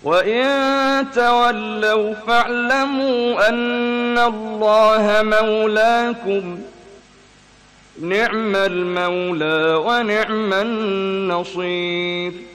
وإن تولوا فاعلموا أن الله مولاكم، نعم المولى ونعم النصير.